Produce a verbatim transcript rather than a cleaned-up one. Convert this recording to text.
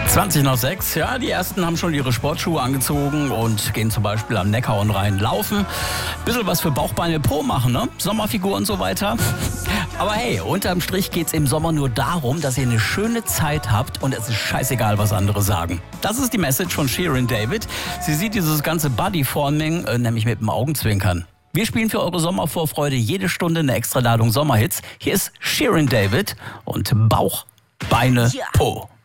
zwanzig nach sechs, ja, die ersten haben schon ihre Sportschuhe angezogen und gehen zum Beispiel am Neckar und Rhein laufen. Bisschen was für Bauchbeine Po machen, ne? Sommerfigur und so weiter. Aber hey, unterm Strich geht's im Sommer nur darum, dass ihr eine schöne Zeit habt und es ist scheißegal, was andere sagen. Das ist die Message von Shirin David. Sie sieht dieses ganze Bodyforming äh, nämlich mit dem Augenzwinkern. Wir spielen für eure Sommervorfreude jede Stunde eine Extraladung Sommerhits. Hier ist Shirin David und Bauch, Beine, Po.